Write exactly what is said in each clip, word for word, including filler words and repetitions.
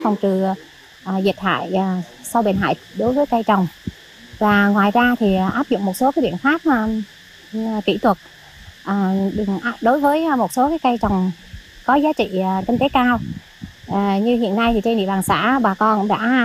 phòng trừ à, dịch hại à, sâu bệnh hại đối với cây trồng. Và ngoài ra thì áp dụng một số cái biện pháp à, kỹ thuật à, đối với một số cái cây trồng có giá trị à, kinh tế cao. À, như hiện nay thì trên địa bàn xã bà con cũng đã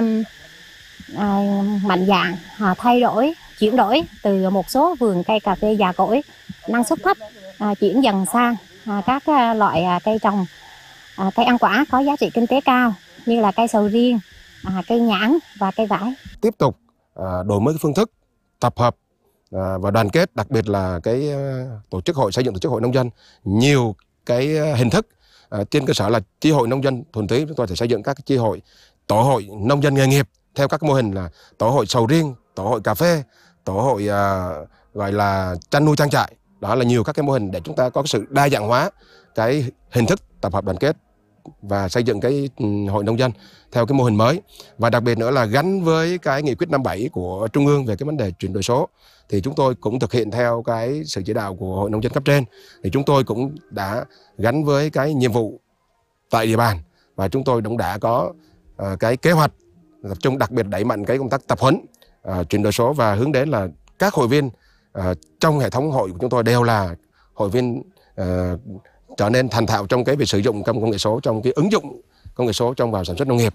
à, mạnh dạn à, thay đổi, chuyển đổi từ một số vườn cây cà phê già cỗi năng suất thấp à, chuyển dần sang à, các à, loại à, cây trồng à, cây ăn quả có giá trị kinh tế cao như là cây sầu riêng, à, cây nhãn và cây vải. Tiếp tục à, đổi mới phương thức tập hợp à, và đoàn kết, đặc biệt là cái à, tổ chức hội, xây dựng tổ chức hội nông dân nhiều cái à, hình thức. À, trên cơ sở là chi hội nông dân thuần túy, chúng tôi sẽ xây dựng các chi hội, tổ hội nông dân nghề nghiệp theo các mô hình là tổ hội sầu riêng, tổ hội cà phê, tổ hội à, gọi là chăn nuôi trang trại. Đó là nhiều các cái mô hình để chúng ta có cái sự đa dạng hóa cái hình thức tập hợp đoàn kết và xây dựng cái hội nông dân theo cái mô hình mới. Và đặc biệt nữa là gắn với cái nghị quyết năm bảy của Trung ương về cái vấn đề chuyển đổi số, thì chúng tôi cũng thực hiện theo cái sự chỉ đạo của hội nông dân cấp trên. Thì chúng tôi cũng đã gắn với cái nhiệm vụ tại địa bàn, và chúng tôi cũng đã có uh, cái kế hoạch tập trung đặc biệt đẩy mạnh cái công tác tập huấn uh, chuyển đổi số, và hướng đến là các hội viên uh, trong hệ thống hội của chúng tôi đều là hội viên uh, trở nên thành thạo trong cái việc sử dụng công nghệ số, trong cái ứng dụng công nghệ số trong vào sản xuất nông nghiệp.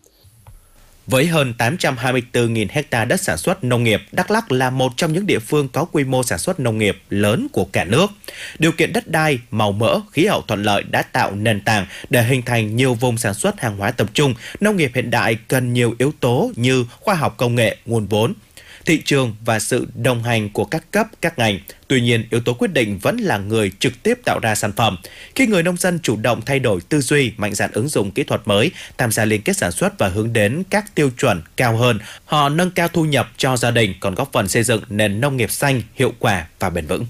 Với hơn tám trăm hai mươi tư nghìn ha đất sản xuất nông nghiệp, Đắk Lắk là một trong những địa phương có quy mô sản xuất nông nghiệp lớn của cả nước. Điều kiện đất đai, màu mỡ, khí hậu thuận lợi đã tạo nền tảng để hình thành nhiều vùng sản xuất hàng hóa tập trung. Nông nghiệp hiện đại cần nhiều yếu tố như khoa học công nghệ, nguồn vốn, thị trường và sự đồng hành của các cấp, các ngành. Tuy nhiên, yếu tố quyết định vẫn là người trực tiếp tạo ra sản phẩm. Khi người nông dân chủ động thay đổi tư duy, mạnh dạn ứng dụng kỹ thuật mới, tham gia liên kết sản xuất và hướng đến các tiêu chuẩn cao hơn, họ nâng cao thu nhập cho gia đình, còn góp phần xây dựng nền nông nghiệp xanh, hiệu quả và bền vững.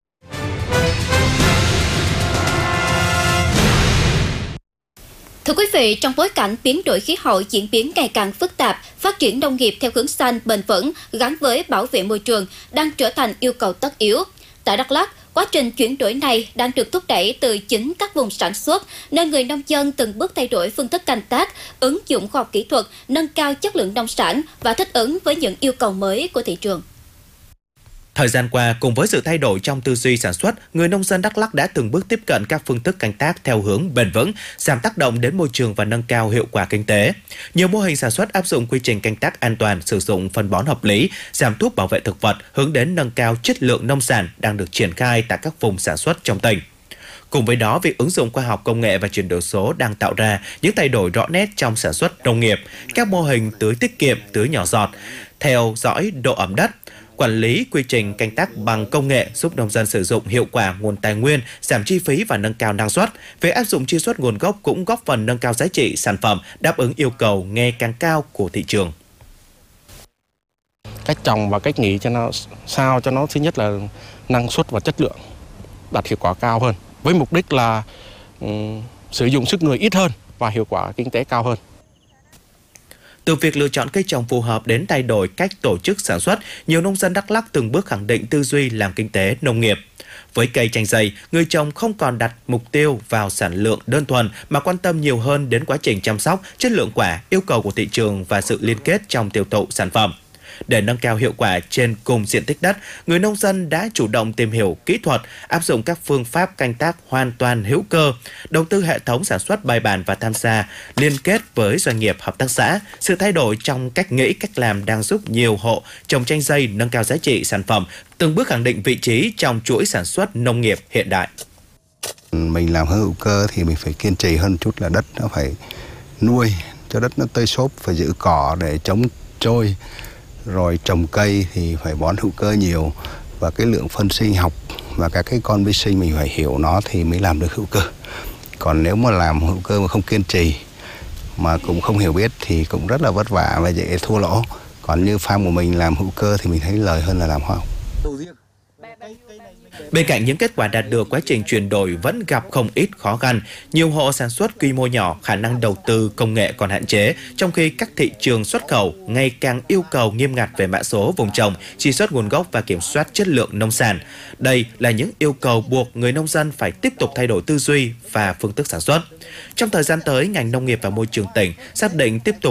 Thưa quý vị, trong bối cảnh biến đổi khí hậu diễn biến ngày càng phức tạp, phát triển nông nghiệp theo hướng xanh, bền vững gắn với bảo vệ môi trường đang trở thành yêu cầu tất yếu. Tại Đắk Lắk, quá trình chuyển đổi này đang được thúc đẩy từ chính các vùng sản xuất, nên người nông dân từng bước thay đổi phương thức canh tác, ứng dụng khoa học kỹ thuật, nâng cao chất lượng nông sản và thích ứng với những yêu cầu mới của thị trường. Thời gian qua, cùng với sự thay đổi trong tư duy sản xuất, người nông dân Đắk Lắk đã từng bước tiếp cận các phương thức canh tác theo hướng bền vững, giảm tác động đến môi trường và nâng cao hiệu quả kinh tế. Nhiều mô hình sản xuất áp dụng quy trình canh tác an toàn, sử dụng phân bón hợp lý, giảm thuốc bảo vệ thực vật, hướng đến nâng cao chất lượng nông sản đang được triển khai tại các vùng sản xuất trong tỉnh. Cùng với đó, việc ứng dụng khoa học công nghệ và chuyển đổi số đang tạo ra những thay đổi rõ nét trong sản xuất nông nghiệp. Các mô hình tưới tiết kiệm, tưới nhỏ giọt, theo dõi độ ẩm đất, quản lý quy trình canh tác bằng công nghệ giúp nông dân sử dụng hiệu quả nguồn tài nguyên, giảm chi phí và nâng cao năng suất. Việc áp dụng truy xuất nguồn gốc cũng góp phần nâng cao giá trị sản phẩm, đáp ứng yêu cầu ngày càng cao của thị trường. Cách trồng và cách nghỉ cho nó sao cho nó thứ nhất là năng suất và chất lượng đạt hiệu quả cao hơn, với mục đích là um, sử dụng sức người ít hơn và hiệu quả kinh tế cao hơn. Từ việc lựa chọn cây trồng phù hợp đến thay đổi cách tổ chức sản xuất, nhiều nông dân Đắk Lắk từng bước khẳng định tư duy làm kinh tế nông nghiệp. Với cây chanh dây, người trồng không còn đặt mục tiêu vào sản lượng đơn thuần mà quan tâm nhiều hơn đến quá trình chăm sóc, chất lượng quả, yêu cầu của thị trường và sự liên kết trong tiêu thụ sản phẩm. Để nâng cao hiệu quả trên cùng diện tích đất, người nông dân đã chủ động tìm hiểu kỹ thuật, áp dụng các phương pháp canh tác hoàn toàn hữu cơ, đầu tư hệ thống sản xuất bài bản và tham gia liên kết với doanh nghiệp, hợp tác xã. Sự thay đổi trong cách nghĩ, cách làm đang giúp nhiều hộ trồng chanh dây nâng cao giá trị sản phẩm, từng bước khẳng định vị trí trong chuỗi sản xuất nông nghiệp hiện đại. Mình làm hữu cơ thì mình phải kiên trì hơn chút, là đất nó phải nuôi cho đất nó tơi xốp, phải giữ cỏ để chống trôi. Rồi trồng cây thì phải bón hữu cơ nhiều, và cái lượng phân sinh học và các cái con vi sinh mình phải hiểu nó thì mới làm được hữu cơ. Còn nếu mà làm hữu cơ mà không kiên trì mà cũng không hiểu biết thì cũng rất là vất vả và dễ thua lỗ. Còn như farm của mình làm hữu cơ thì mình thấy lời hơn là làm hóa học. Bên cạnh những kết quả đạt được, quá trình chuyển đổi vẫn gặp không ít khó khăn. Nhiều hộ sản xuất quy mô nhỏ, khả năng đầu tư công nghệ còn hạn chế, trong khi các thị trường xuất khẩu ngày càng yêu cầu nghiêm ngặt về mã số vùng trồng, truy xuất nguồn gốc và kiểm soát chất lượng nông sản. Đây là những yêu cầu buộc người nông dân phải tiếp tục thay đổi tư duy và phương thức sản xuất. Trong thời gian tới, ngành nông nghiệp và môi trường tỉnh xác định tiếp tục